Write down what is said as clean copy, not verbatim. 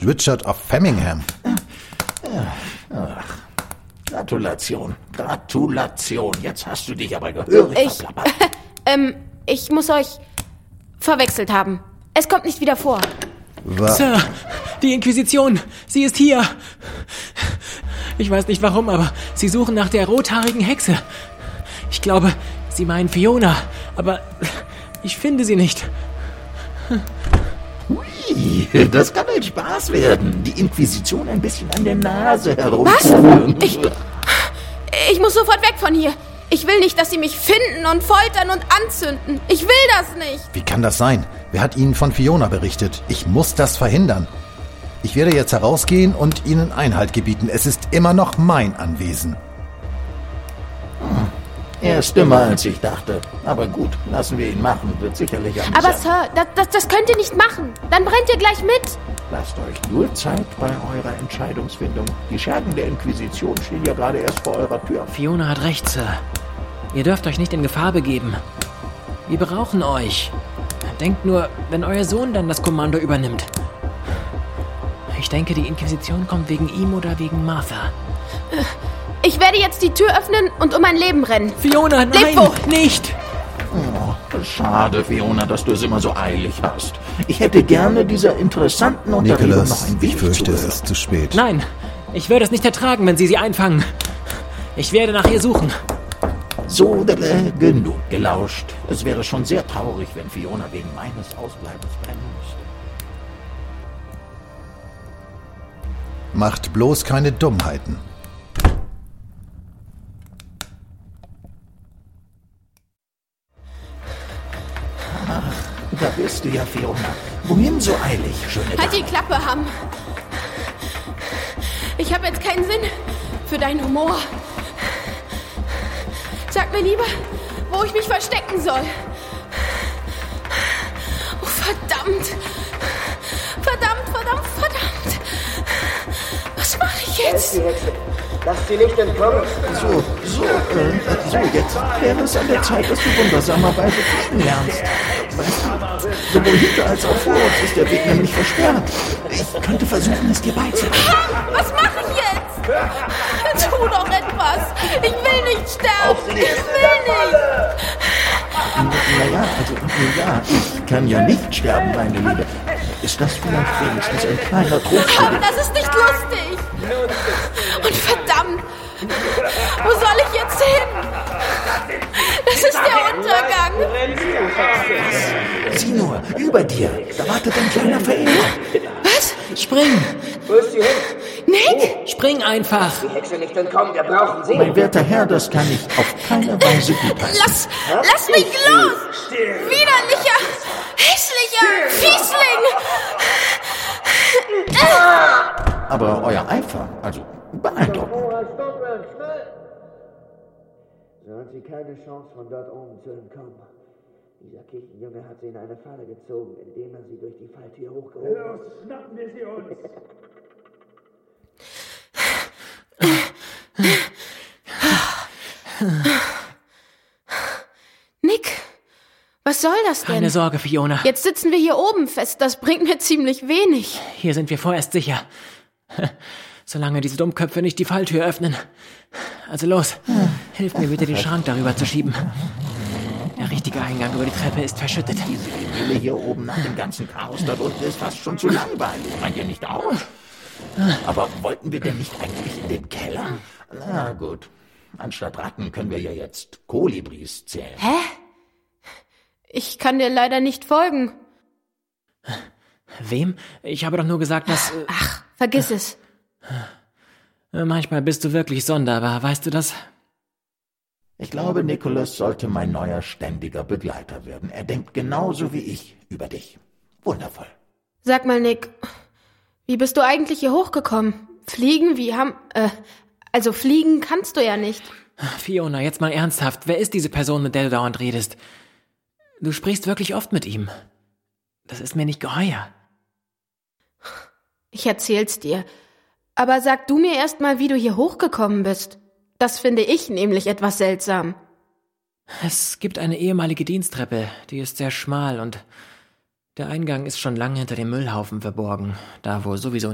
Fürst Richard of Framingham. Ach, Gratulation. Jetzt hast du dich aber gehörig verplappert. Ich muss euch verwechselt haben. Es kommt nicht wieder vor. Sir, die Inquisition, sie ist hier. Ich weiß nicht warum, aber sie suchen nach der rothaarigen Hexe. Ich glaube, sie meinen Fiona, aber ich finde sie nicht. Hui, das kann ein Spaß werden. Die Inquisition ein bisschen an der Nase herumführen. Was? Ich muss sofort weg von hier. Ich will nicht, dass sie mich finden und foltern und anzünden. Ich will das nicht. Wie kann das sein? Wer hat Ihnen von Fiona berichtet? Ich muss das verhindern. Ich werde jetzt herausgehen und Ihnen Einhalt gebieten. Es ist immer noch mein Anwesen. Er ist dümmer, als ich dachte. Aber gut, lassen wir ihn machen. Wird sicherlich amüsant. Aber Sir, das könnt ihr nicht machen. Dann brennt ihr gleich mit. Lasst euch nur Zeit bei eurer Entscheidungsfindung. Die Schergen der Inquisition stehen ja gerade erst vor eurer Tür. Fiona hat recht, Sir. Ihr dürft euch nicht in Gefahr begeben. Wir brauchen euch. Denkt nur, wenn euer Sohn dann das Kommando übernimmt. Ich denke, die Inquisition kommt wegen ihm oder wegen Martha. Ich werde jetzt die Tür öffnen und um mein Leben rennen. Fiona, nein, nicht! Oh, schade, Fiona, dass du es immer so eilig hast. Ich hätte gerne dieser interessanten Unterredung noch Nicholas, ein ich wenig fürchte, es zugehört. ist zu spät. Nein, ich würde es nicht ertragen, wenn sie einfangen. Ich werde nach ihr suchen. So, genug gelauscht. Es wäre schon sehr traurig, wenn Fiona wegen meines Ausbleibens brennen müsste. Macht bloß keine Dummheiten. Da bist du ja, Fiona. Wohin so eilig, schöne Halt Dame? die Klappe, Ham. Ich habe jetzt keinen Sinn für deinen Humor. Sag mir lieber, wo ich mich verstecken soll. Oh, verdammt. Verdammt. Was mache ich jetzt? Lasst sie nicht entkommen. So, jetzt wäre es an der Zeit, dass du wundersamerweise fliegen lernst. Weißt du, sowohl hinter als auch vor uns ist der Weg nämlich versperrt. Ich könnte versuchen, es dir beizubringen. Was mache ich jetzt? Tu doch etwas. Ich will nicht sterben. Ich will nicht. Naja, ich kann ja nicht sterben, meine Liebe. Ist das vielleicht wenigstens ein kleiner Trost? Aber das ist nicht lustig. Und verdammt, wo soll ich jetzt hin? Das ist der Untergang. Sieh nur, über dir, da wartet ein kleiner Verehrer. Was? Spring! Wo ist sie hin? Nick? Spring einfach! Die Hexe nicht entkommen, wir brauchen sie. Mein werter Herr, das kann ich auf keine Weise gutheißen. Lass mich los! Widerlicher, hässlicher Fiesling! Aber euer Eifer, also beeindruckend. So hat sie keine Chance, von dort oben zu entkommen. Dieser Kirchenjunge hat sie in eine Falle gezogen, indem er sie durch die Falltür hochgehoben hat. Los, schnappen wir sie uns! Nick, was soll das denn? Keine Sorge, Fiona. Jetzt sitzen wir hier oben fest, das bringt mir ziemlich wenig. Hier sind wir vorerst sicher. Solange diese Dummköpfe nicht die Falltür öffnen. Also los, hilf mir bitte, den Schrank darüber zu schieben. Der richtige Eingang über die Treppe ist verschüttet. Diese Idylle hier oben nach dem ganzen Chaos dort unten ist fast schon zu langweilig. Meint ihr nicht auch? Aber wollten wir denn nicht eigentlich in den Keller? Na gut, anstatt Ratten können wir ja jetzt Kolibris zählen. Hä? Ich kann dir leider nicht folgen. Wem? Ich habe doch nur gesagt, dass... Ach, vergiss es. Manchmal bist du wirklich sonderbar, weißt du das? Ich glaube, Nicholas sollte mein neuer ständiger Begleiter werden. Er denkt genauso wie ich über dich. Wundervoll. Sag mal, Nick, wie bist du eigentlich hier hochgekommen? Fliegen, also fliegen kannst du ja nicht. Fiona, jetzt mal ernsthaft. Wer ist diese Person, mit der du dauernd redest? Du sprichst wirklich oft mit ihm. Das ist mir nicht geheuer. Ich erzähl's dir. Aber sag du mir erst mal, wie du hier hochgekommen bist. Das finde ich nämlich etwas seltsam. Es gibt eine ehemalige Dienstreppe, die ist sehr schmal und der Eingang ist schon lange hinter dem Müllhaufen verborgen, da wo sowieso